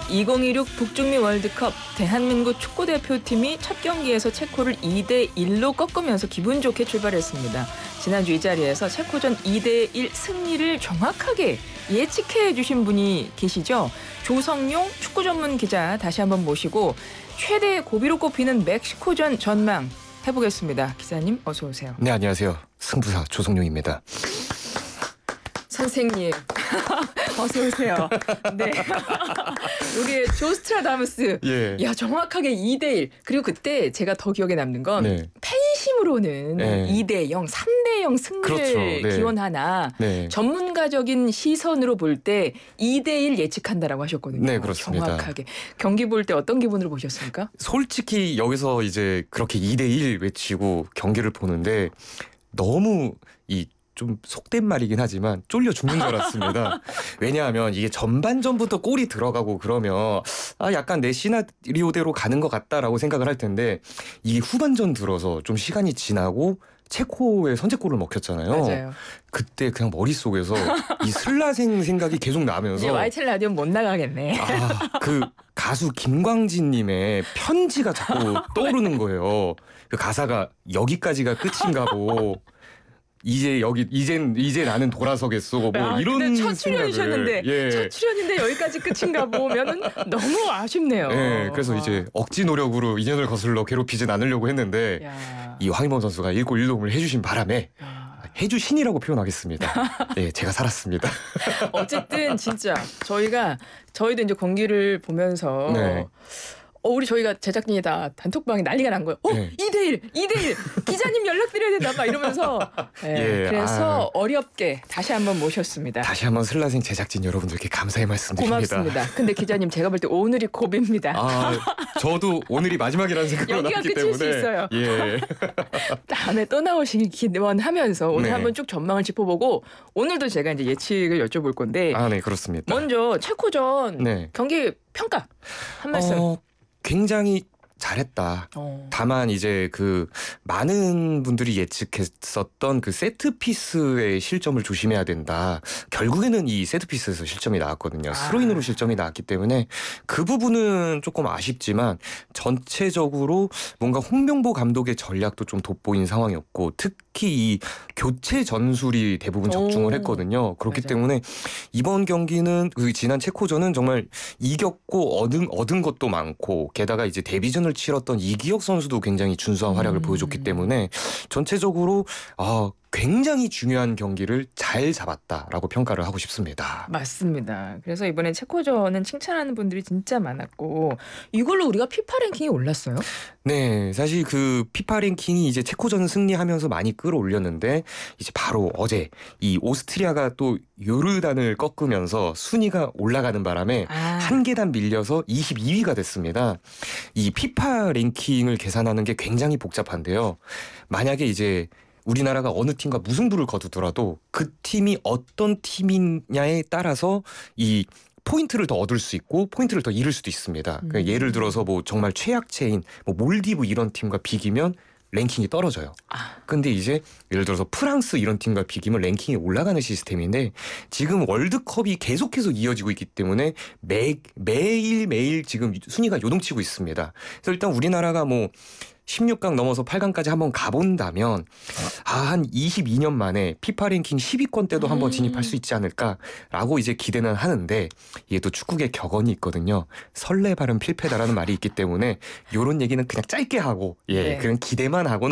2026 북중미 월드컵 대한민국 축구대표팀이 첫 경기에서 체코를 2대1로 꺾으면서 기분 좋게 출발했습니다. 지난주 이 자리에서 체코전 2대1 승리를 정확하게 예측해 주신 분이 계시죠. 조성용 축구 전문 기자 다시 한번 모시고 최대 고비로 꼽히는 멕시코전 전망 해보겠습니다. 기자님 어서 오세요. 네, 안녕하세요. 승부사 조성용입니다. 선생님 어서 오세요. 네. 우리의 조스트라다무스. 예. 야, 정확하게 2대1. 그리고 그때 제가 더 기억에 남는 건 네. 팬심으로는 네. 2대0, 3대0 승리를 그렇죠. 네. 기원하나 네. 전문가적인 시선으로 볼 때 2대1 예측한다라고 하셨거든요. 네, 그렇습니다. 정확하게. 경기 볼 때 어떤 기분으로 보셨습니까? 솔직히 여기서 이제 그렇게 2대1 외치고 경기를 보는데 너무 좀 속된 말이긴 하지만 쫄려 죽는 줄 알았습니다. 왜냐하면 이게 전반전부터 골이 들어가고 그러면 약간 내 시나리오대로 가는 것 같다라고 생각을 할 텐데 이 후반전 들어서 좀 시간이 지나고 체코의 선제골을 먹혔잖아요. 맞아요. 그때 그냥 머릿속에서 이 슬라생 생각이 계속 나면서 이제 YTN 라디오 못 나가겠네. 그 가수 김광진님의 편지가 자꾸 떠오르는 거예요. 그 가사가 여기까지가 끝인가 보. 이제 나는 돌아서겠어. 뭐 이런 근데 첫 출연이셨는데 예. 첫 출연인데 여기까지 끝인가 보면은 너무 아쉽네요. 예, 그래서 이제 억지 노력으로 인연을 거슬러 괴롭히진 않으려고 했는데 야. 이 황희범 선수가 1골 1도움을 해주신 바람에 야. 해주신이라고 표현하겠습니다. 예, 제가 살았습니다. 어쨌든 진짜 저희도 이제 경기를 보면서 네. 우리 저희가 제작진이 다 단톡방에 난리가 난 거예요. 네. 2대1 기자님 연락드려야 된다 막 이러면서 예, 그래서 어렵게 다시 한번 모셨습니다. 다시 한번 슬라생 제작진 여러분들께 감사의 말씀드립니다. 고맙습니다. 근데 기자님 제가 볼 때 오늘이 고비입니다. 저도 오늘이 마지막이라는 생각으로 여기가 나왔기 끝일 때문에 수 있어요. 예. 다음에 또 나오시길 기원하면서 오늘 네. 한번 쭉 전망을 짚어보고 오늘도 제가 이제 예측을 여쭤볼 건데 네, 그렇습니다. 먼저 체코전 네. 경기 평가 한 말씀. 굉장히 잘했다. 다만 이제 그 많은 분들이 예측했었던 그 세트피스의 실점을 조심해야 된다. 결국에는 이 세트피스에서 실점이 나왔거든요. 스로인으로 실점이 나왔기 때문에 그 부분은 조금 아쉽지만 전체적으로 뭔가 홍명보 감독의 전략도 좀 돋보인 상황이었고 특히 이 교체 전술이 대부분 적중을 했거든요. 그렇기 맞아요. 때문에 이번 경기는 그 지난 체코전은 정말 이겼고 얻은 것도 많고 게다가 이제 데뷔전을 치렀던 이기혁 선수도 굉장히 준수한 활약을 보여줬기 때문에 전체적으로 굉장히 중요한 경기를 잘 잡았다라고 평가를 하고 싶습니다. 맞습니다. 그래서 이번에 체코전은 칭찬하는 분들이 진짜 많았고 이걸로 우리가 피파 랭킹이 올랐어요? 네, 사실 그 피파 랭킹이 이제 체코전 승리하면서 많이 끌어올렸는데 이제 바로 어제 이 오스트리아가 또 요르단을 꺾으면서 순위가 올라가는 바람에 한 계단 밀려서 22위가 됐습니다. 이 피파 랭킹을 계산하는 게 굉장히 복잡한데요. 만약에 이제 우리나라가 어느 팀과 무승부를 거두더라도 그 팀이 어떤 팀이냐에 따라서 이 포인트를 더 얻을 수 있고 포인트를 더 잃을 수도 있습니다. 그러니까 예를 들어서 뭐 정말 최약체인 뭐 몰디브 이런 팀과 비기면 랭킹이 떨어져요. 근데 이제 예를 들어서 프랑스 이런 팀과 비기면 랭킹이 올라가는 시스템인데 지금 월드컵이 계속해서 이어지고 있기 때문에 매일 지금 순위가 요동치고 있습니다. 그래서 일단 우리나라가 뭐 16강 넘어서 8강까지 한번 가본다면 한 22년 만에 피파 랭킹 10위권 때도 한번 진입할 수 있지 않을까라고 이제 기대는 하는데 이게 또 축구계 격언이 있거든요. 설레발은 필패다라는 말이 있기 때문에 이런 얘기는 그냥 짧게 하고 그냥 기대만 하고는